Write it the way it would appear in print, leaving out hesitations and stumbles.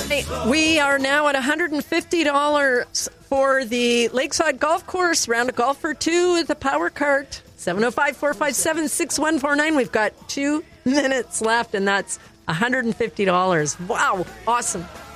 We are now at $150 for the Lakeside Golf Course, round of golf for two with a power cart. 705-457-6149. We've got 2 minutes left, and that's $150. Wow, awesome.